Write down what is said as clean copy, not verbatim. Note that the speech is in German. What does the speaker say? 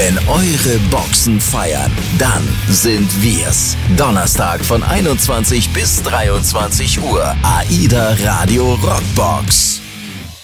Wenn eure Boxen feiern, dann sind wir's. Donnerstag von 21 bis 23 Uhr. AIDA Radio Rockbox.